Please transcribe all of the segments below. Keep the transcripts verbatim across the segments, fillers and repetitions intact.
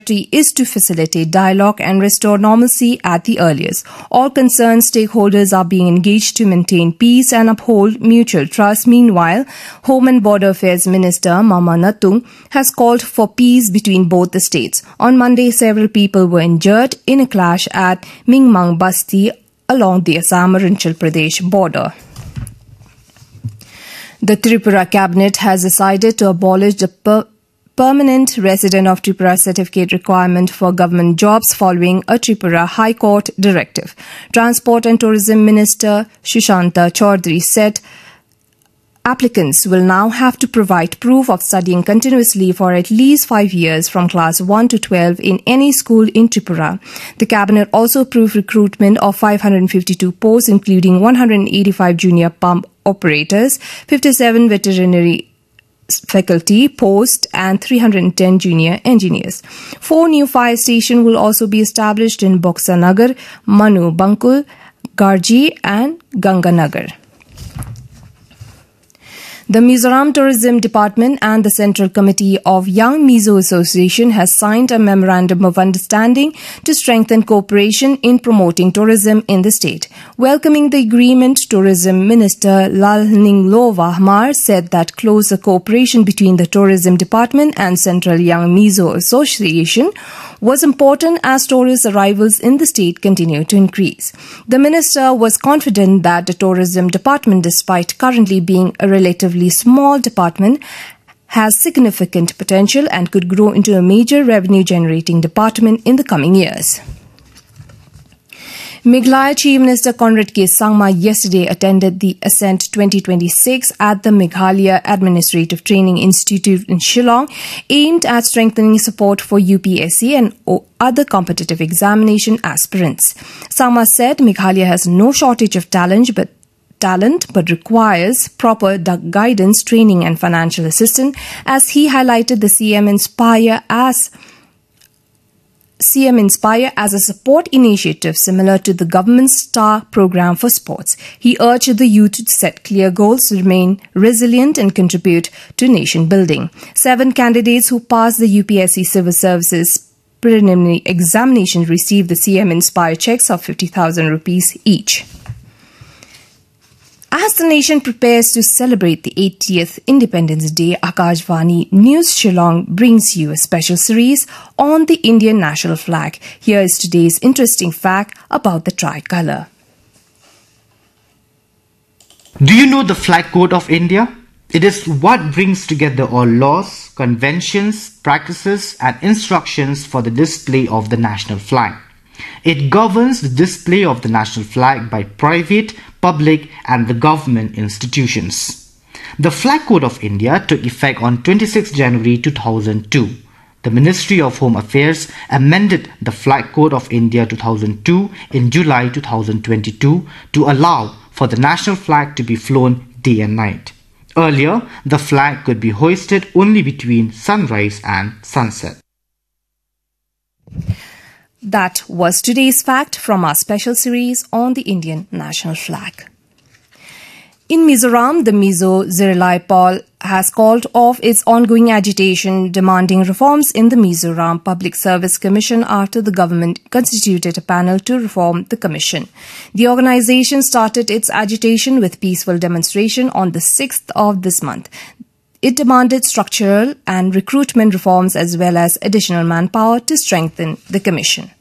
is to facilitate dialogue and restore normalcy at the earliest. All concerned stakeholders are being engaged to maintain peace and uphold mutual trust. Meanwhile, Home and Border Affairs Minister Mama Natung has called for peace between both the states. On Monday, several people were injured in a clash at Mingmang Basti along the Assam-Arunachal Pradesh border. The Tripura cabinet has decided to abolish the per- permanent resident of Tripura certificate requirement for government jobs following a Tripura High Court directive. Transport and Tourism Minister Sushanta Chaudhary said applicants will now have to provide proof of studying continuously for at least five years from class one to twelve in any school in Tripura. The cabinet also approved recruitment of five hundred fifty-two posts, including one hundred eighty-five junior pump operators, fifty-seven veterinary faculty posts and three hundred ten junior engineers. Four new fire stations will also be established in Boksanagar, Manu Bankul, Garji and Ganganagar. The Mizoram Tourism Department and the Central Committee of Young Mizo Association has signed a memorandum of understanding to strengthen cooperation in promoting tourism in the state. Welcoming the agreement, Tourism Minister Lalninglo Wahmar said that closer cooperation between the Tourism Department and Central Young Mizo Association was important as tourist arrivals in the state continue to increase. The minister was confident that the Tourism Department, despite currently being a relatively small department, has significant potential and could grow into a major revenue-generating department in the coming years. Meghalaya Chief Minister Conrad K. Sangma yesterday attended the Ascent twenty twenty-six at the Meghalaya Administrative Training Institute in Shillong, aimed at strengthening support for U P S C and other competitive examination aspirants. Sangma said Meghalaya has no shortage of talent, but talent but requires proper guidance, training and financial assistance, as he highlighted the C M Inspire as C M Inspire as a support initiative similar to the government's STAR program for sports. He urged the youth to set clear goals, remain resilient and contribute to nation building. Seven candidates who passed the U P S C Civil Services preliminary examination received the C M Inspire checks of fifty thousand rupees each. As the nation prepares to celebrate the eightieth Independence Day, Akashvani News Shillong brings you a special series on the Indian national flag. Here is today's interesting fact about the tricolour. Do you know the flag code of India? It is what brings together all laws, conventions, practices and instructions for the display of the national flag. It governs the display of the national flag by private, public and the government institutions. The Flag Code of India took effect on twenty-sixth January two thousand two. The Ministry of Home Affairs amended the Flag Code of India two thousand two in July two thousand twenty-two to allow for the national flag to be flown day and night. Earlier, the flag could be hoisted only between sunrise and sunset. That was today's fact from our special series on the Indian national flag. In Mizoram, the Mizo Zirlai Paul has called off its ongoing agitation demanding reforms in the Mizoram Public Service Commission after the government constituted a panel to reform the commission. The organization started its agitation with peaceful demonstration on the sixth of this month. It demanded structural and recruitment reforms as well as additional manpower to strengthen the commission.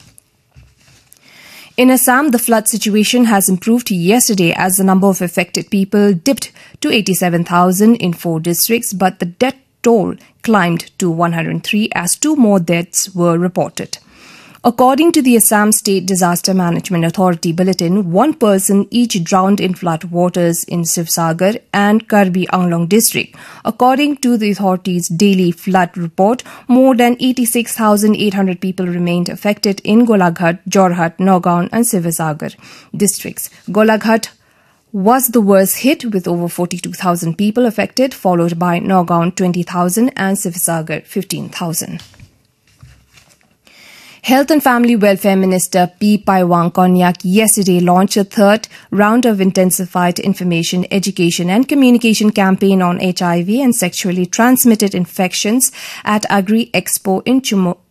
In Assam, the flood situation has improved yesterday as the number of affected people dipped to eighty-seven thousand in four districts, but the death toll climbed to one hundred three as two more deaths were reported. According to the Assam State Disaster Management Authority bulletin, one person each drowned in flood waters in Sivsagar and Karbi Anglong district. According to the authority's daily flood report, more than eighty-six thousand eight hundred people remained affected in Golaghat, Jorhat, Nagaon and Sivsagar districts. Golaghat was the worst hit with over forty-two thousand people affected, followed by Nagaon twenty thousand and Sivsagar fifteen thousand. Health and Family Welfare Minister P. Paiwang Konyak yesterday launched a third round of intensified information, education and communication campaign on H I V and sexually transmitted infections at Agri Expo in Chumo-